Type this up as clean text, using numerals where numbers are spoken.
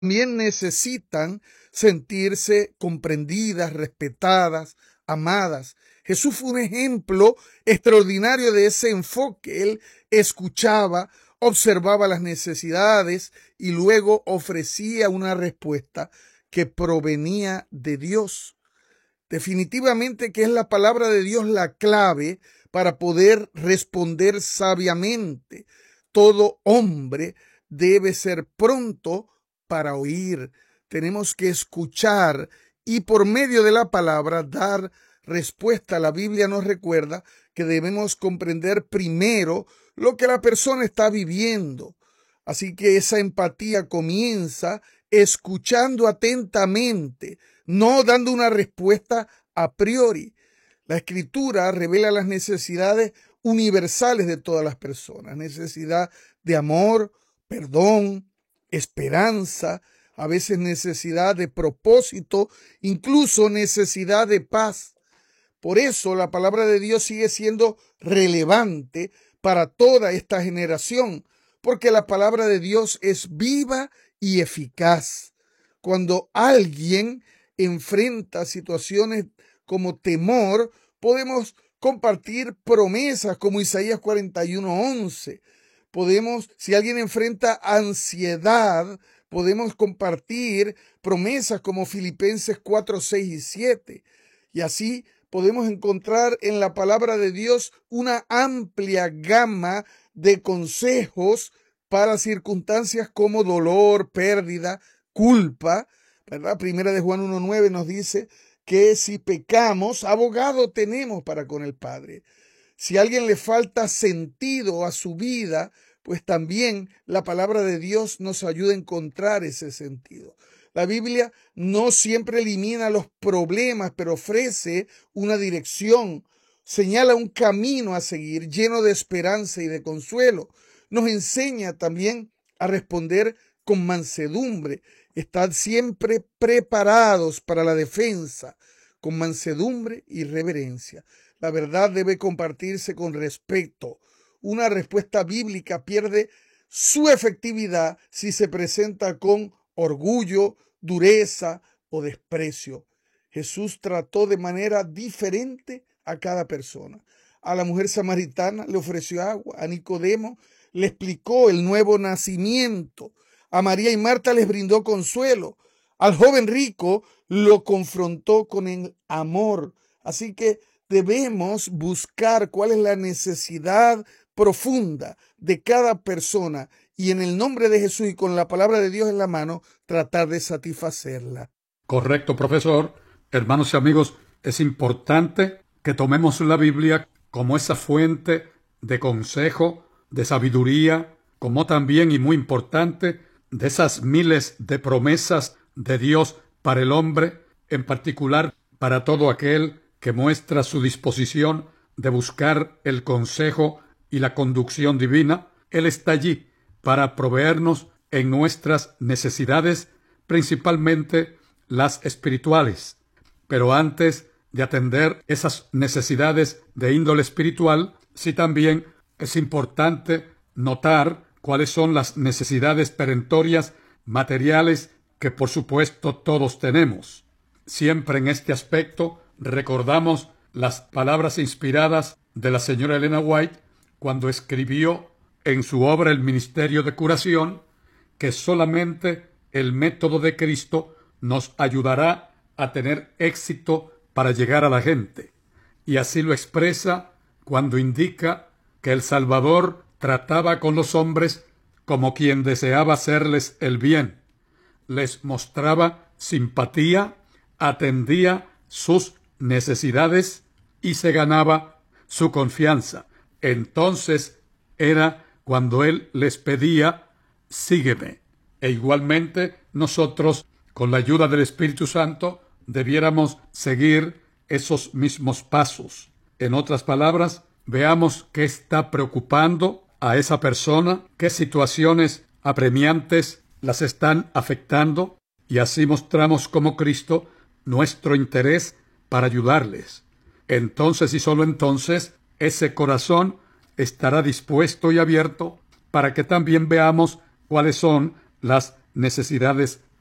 también necesitan sentirse comprendidas, respetadas, amadas. Jesús fue un ejemplo extraordinario de ese enfoque. Él escuchaba, observaba las necesidades y luego ofrecía una respuesta que provenía de Dios. Definitivamente que es la palabra de Dios la clave para poder responder sabiamente. Todo hombre debe ser pronto para oír. Tenemos que escuchar y por medio de la palabra dar respuesta. La Biblia nos recuerda que debemos comprender primero lo que la persona está viviendo. Así que esa empatía comienza escuchando atentamente, no dando una respuesta a priori. La Escritura revela las necesidades universales de todas las personas. Necesidad de amor, perdón, esperanza, a veces necesidad de propósito, incluso necesidad de paz. Por eso la palabra de Dios sigue siendo relevante para toda esta generación, porque la palabra de Dios es viva y eficaz. Cuando alguien enfrenta situaciones como temor, podemos compartir promesas como Isaías 41:11. Si alguien enfrenta ansiedad, podemos compartir promesas como Filipenses 4:6 y 7. Y así podemos encontrar en la palabra de Dios una amplia gama de consejos para circunstancias como dolor, pérdida, culpa, ¿verdad? Primera de Juan 1:9 nos dice que si pecamos, abogado tenemos para con el Padre. Si a alguien le falta sentido a su vida, pues también la palabra de Dios nos ayuda a encontrar ese sentido. La Biblia no siempre elimina los problemas, pero ofrece una dirección, señala un camino a seguir lleno de esperanza y de consuelo. Nos enseña también a responder con mansedumbre. Estad siempre preparados para la defensa, con mansedumbre y reverencia. La verdad debe compartirse con respeto. Una respuesta bíblica pierde su efectividad si se presenta con orgullo, dureza o desprecio. Jesús trató de manera diferente a cada persona. A la mujer samaritana le ofreció agua, a Nicodemo le explicó el nuevo nacimiento, a María y Marta les brindó consuelo, al joven rico lo confrontó con el amor. Así que debemos buscar cuál es la necesidad profunda de cada persona y en el nombre de Jesús y con la palabra de Dios en la mano, tratar de satisfacerla. Correcto, profesor. Hermanos y amigos, es importante que tomemos la Biblia como esa fuente de consejo, de sabiduría, como también, y muy importante, de esas miles de promesas de Dios para el hombre, en particular para todo aquel que muestra su disposición de buscar el consejo y la conducción divina. Él está allí para proveernos en nuestras necesidades, principalmente las espirituales. Pero antes de atender esas necesidades de índole espiritual, sí también es importante notar cuáles son las necesidades perentorias materiales que por supuesto todos tenemos. Siempre en este aspecto recordamos las palabras inspiradas de la señora Elena White cuando escribió en su obra El Ministerio de Curación que solamente el método de Cristo nos ayudará a tener éxito para llegar a la gente. Y así lo expresa cuando indica que el Salvador trataba con los hombres como quien deseaba hacerles el bien. Les mostraba simpatía, atendía sus necesidades y se ganaba su confianza. Entonces era cuando él les pedía, sígueme. E igualmente nosotros, con la ayuda del Espíritu Santo, debiéramos seguir esos mismos pasos. En otras palabras, veamos qué está preocupando a esa persona, qué situaciones apremiantes las están afectando, y así mostramos como Cristo nuestro interés para ayudarles. Entonces y solo entonces ese corazón estará dispuesto y abierto para que también veamos cuáles son las necesidades